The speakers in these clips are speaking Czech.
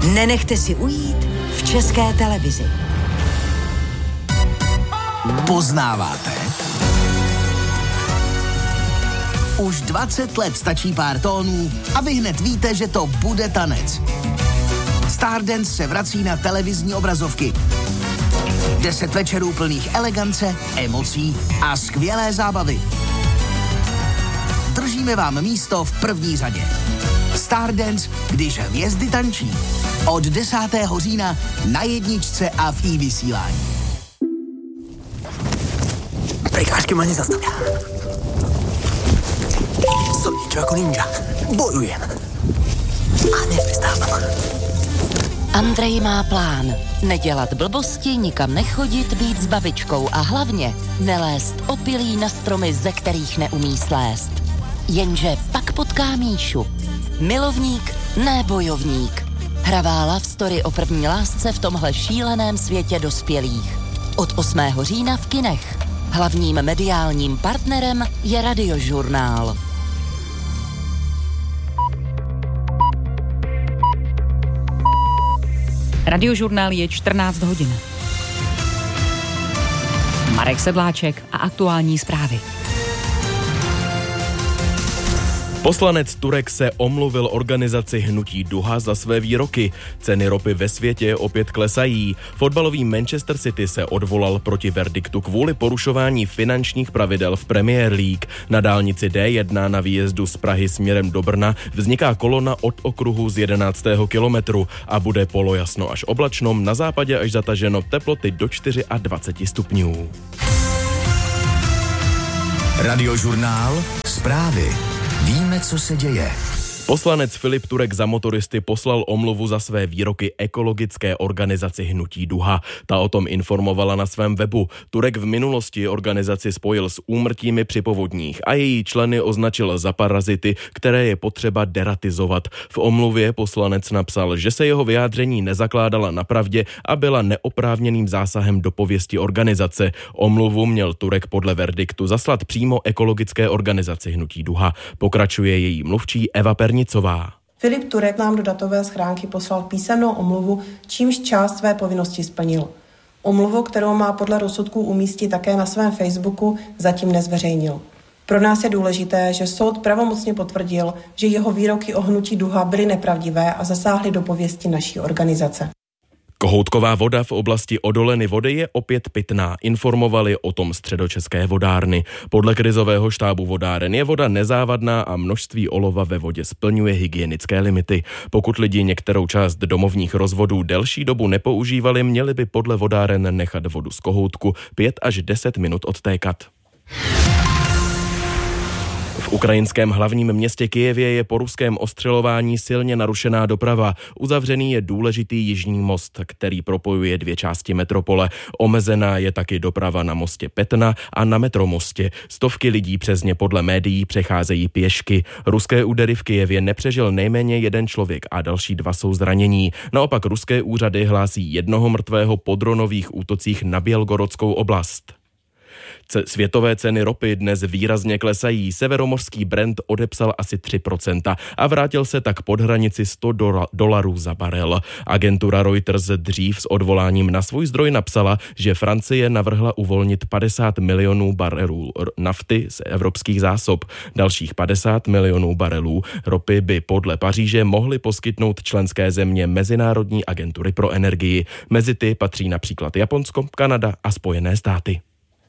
Nenechte si ujít v České televizi. Poznáváte? Už 20 let stačí pár tónů a vy hned víte, že to bude tanec. Stardance se vrací na televizní obrazovky. 10 večerů plných elegance, emocí a skvělé zábavy. Držíme vám místo v první řadě. Stardance, když hvězdy tančí. Od 10. října na jedničce a v iVysílání. Prekážky ma nezastavia. Som niečo ako ninja. Bojujem. A neprestávam. Andrej má plán. Nedělat blbosti, nikam nechodit, být s babičkou a hlavně nelézt opilí na stromy, ze kterých neumí slézt. Jenže pak potká Míšu. Milovník, ne bojovník. Hravá love story o první lásce v tomhle šíleném světě dospělých. Od 8. října v kinech. Hlavním mediálním partnerem je Radiožurnál. Radiožurnál je 14 hodin. Marek Sedláček a aktuální zprávy. Poslanec Turek se omluvil organizaci Hnutí Duha za své výroky. Ceny ropy ve světě opět klesají. Fotbalový Manchester City se odvolal proti verdiktu kvůli porušování finančních pravidel v Premier League. Na dálnici D1 na výjezdu z Prahy směrem do Brna vzniká kolona od okruhu z 11. kilometru a bude polojasno až oblačno, na západě až zataženo, teploty do 24 stupňů. Radiožurnál, zprávy. Víme, co se děje. Poslanec Filip Turek za motoristy poslal omluvu za své výroky ekologické organizaci Hnutí Duha. Ta o tom informovala na svém webu. Turek v minulosti organizaci spojil s úmrtími při povodních a její členy označil za parazity, které je potřeba deratizovat. V omluvě poslanec napsal, že se jeho vyjádření nezakládala na pravdě a byla neoprávněným zásahem do pověsti organizace. Omluvu měl Turek podle verdiktu zaslat přímo ekologické organizaci Hnutí Duha. Pokračuje její mluvčí Eva Pernicová. Filip Turek nám do datové schránky poslal písemnou omluvu, čímž část své povinnosti splnil. Omluvu, kterou má podle rozsudků umístit také na svém Facebooku, zatím nezveřejnil. Pro nás je důležité, že soud pravomocně potvrdil, že jeho výroky o Hnutí Duha byly nepravdivé a zasáhly do pověsti naší organizace. Kohoutková voda v oblasti Odoleny Vody je opět pitná, informovali o tom Středočeské vodárny. Podle krizového štábu vodáren je voda nezávadná a množství olova ve vodě splňuje hygienické limity. Pokud lidi některou část domovních rozvodů delší dobu nepoužívali, měli by podle vodáren nechat vodu z kohoutku 5 až 10 minut odtékat. V ukrajinském hlavním městě Kyjevě je po ruském ostřelování silně narušená doprava. Uzavřený je důležitý jižní most, který propojuje dvě části metropole. Omezená je taky doprava na mostě Petna a na metromostě. Stovky lidí přes ně podle médií přecházejí pěšky. Ruské údery v Kyjevě nepřežil nejméně jeden člověk a další 2 jsou zranění. Naopak ruské úřady hlásí 1 mrtvého po dronových útocích na Bělgorodskou oblast. Světové ceny ropy dnes výrazně klesají. Severomořský Brent odepsal asi 3% a vrátil se tak pod hranici $100 za barel. Agentura Reuters dřív s odvoláním na svůj zdroj napsala, že Francie navrhla uvolnit 50 milionů barelů nafty z evropských zásob. Dalších 50 milionů barelů ropy by podle Paříže mohly poskytnout členské země Mezinárodní agentury pro energii. Mezi ty patří například Japonsko, Kanada a Spojené státy.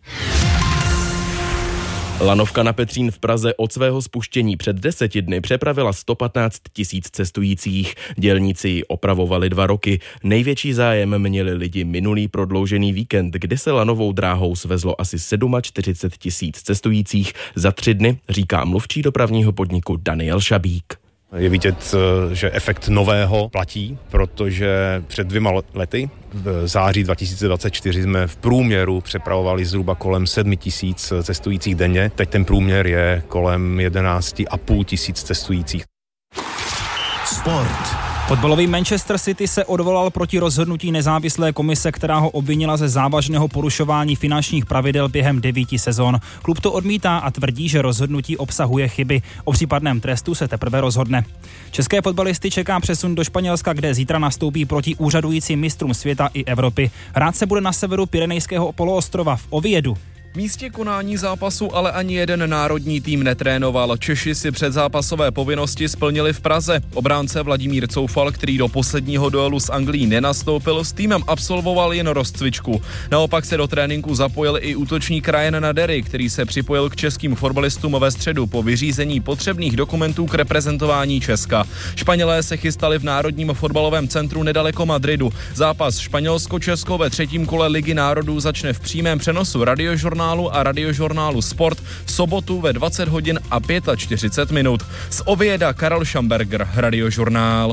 Lanovka na Petřín v Praze od svého spuštění před 10 dny přepravila 115 000 cestujících. Dělníci ji opravovali 2 roky. Největší zájem měli lidi minulý prodloužený víkend, kdy se lanovou dráhou svezlo asi 47 000 cestujících za 3 dny, říká mluvčí dopravního podniku Daniel Šabík. Je vidět, že efekt nového platí, protože před 2 lety, v září 2024, jsme v průměru přepravovali zhruba kolem 7 000 cestujících denně. Teď ten průměr je kolem 11 500 cestujících. Sport. Fotbalový Manchester City se odvolal proti rozhodnutí nezávislé komise, která ho obvinila ze závažného porušování finančních pravidel během 9 sezon. Klub to odmítá a tvrdí, že rozhodnutí obsahuje chyby. O případném trestu se teprve rozhodne. České fotbalisty čeká přesun do Španělska, kde zítra nastoupí proti úřadujícím mistrům světa i Evropy. Hrát se bude na severu Pyrenejského poloostrova v Oviedu. V místě konání zápasu ale ani jeden národní tým netrénoval. Češi si předzápasové povinnosti splnili v Praze. Obránce Vladimír Coufal, který do posledního duelu s Anglií nenastoupil, s týmem absolvoval jen rozcvičku. Naopak se do tréninku zapojil i útočník Ryan Nadery, který se připojil k českým fotbalistům ve středu po vyřízení potřebných dokumentů k reprezentování Česka. Španělé se chystali v Národním fotbalovém centru nedaleko Madridu. Zápas Španělsko-Česko ve 3. kole Ligy národů začne v přímém přenosu Radiožurnálu a Radiožurnálu Sport v sobotu ve 20 hodin a 45 minut. Z Ovieda Karel Šamberger, Radiožurnál.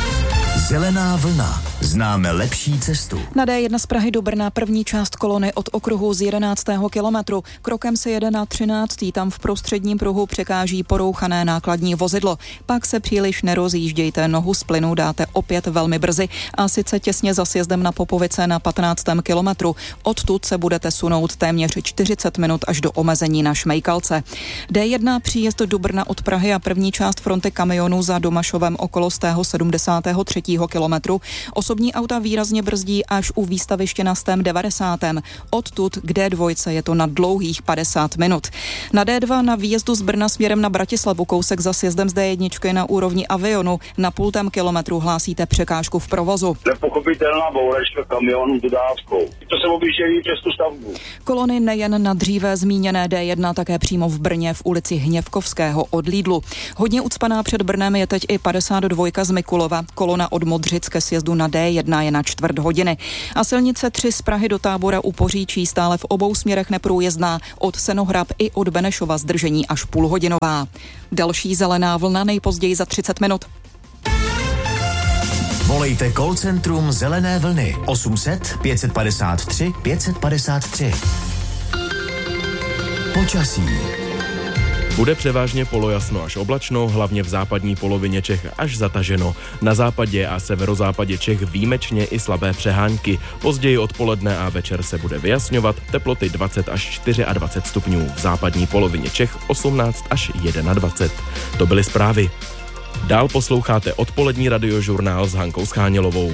Zelená vlna. Známe lepší cestu. Na D1 z Prahy do Brna první část kolony od okruhu z 11. kilometru. Krokem se jede na 13. Tam v prostředním pruhu překáží porouchané nákladní vozidlo. Pak se příliš nerozjíždějte, nohu z plynu dáte opět velmi brzy a sice těsně za sjezdem na Popovice na 15. kilometru. Odtud se budete sunout téměř 40 minut až do omezení na Šmejkalce. D1 příjezd do Brna od Prahy a první část fronty kamionů za Domašovem okolo z 73. kilometru. Osobní auta výrazně brzdí až u výstaviště na 90. Odtud k D2 je to na dlouhých 50 minut. Na D2 na výjezdu z Brna směrem na Bratislavu kousek za sjezdem z D1 na úrovni Avionu na 0,5 kilometru hlásíte překážku v provozu. Nepochopitelná bouračka kamionů dodávkou. To se objíždějí přes tu stavbu. Kolony nejen na dříve zmíněné D1, také přímo v Brně v ulici Hněvkovského od Lidlu. Hodně ucpaná před Brnem je teď i 52 z Mikulova. Kolona od Modřic ke sjezdu na D1 je na 4 hodiny. A silnice 3 z Prahy do Tábora u Poříčí stále v obou směrech neprůjezdná. Od Senohrab i od Benešova zdržení až půlhodinová. Další zelená vlna nejpozději za 30 minut. Volejte call centrum Zelené vlny 800 553 553. Počasí. Bude převážně polojasno až oblačno, hlavně v západní polovině Čech až zataženo. Na západě a severozápadě Čech výjimečně i slabé přehánky. Později odpoledne a večer se bude vyjasňovat, teploty 20 až 24 stupňů. V západní polovině Čech 18 až 21. To byly zprávy. Dál posloucháte odpolední Radiožurnál s Hankou Schánělovou.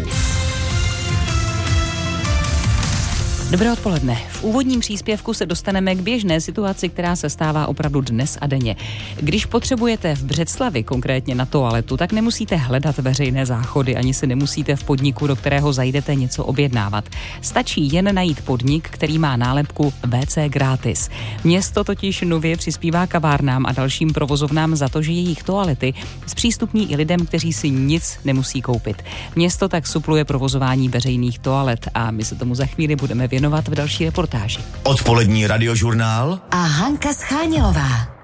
Dobré odpoledne. V úvodním příspěvku se dostaneme k běžné situaci, která se stává opravdu dnes a denně. Když potřebujete v Břeclavi konkrétně na toaletu, tak nemusíte hledat veřejné záchody, ani si nemusíte v podniku, do kterého zajdete, něco objednávat. Stačí jen najít podnik, který má nálepku WC gratis. Město totiž nově přispívá kavárnám a dalším provozovnám za to, že jejich toalety zpřístupní i lidem, kteří si nic nemusí koupit. Město tak supluje provozování veřejných toalet a my se tomu za chvíli budeme věnovat v další reportáži. Odpolední Radiožurnál a Hanka Schánělová.